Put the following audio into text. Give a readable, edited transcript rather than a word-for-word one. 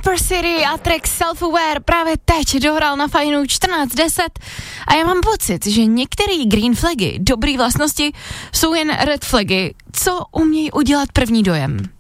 Super City a track Self-Aware právě teď dohrál na fajnu 14:10 a já mám pocit, že některé green flagy, dobrý vlastnosti, jsou jen red flagy, co umějí udělat první dojem.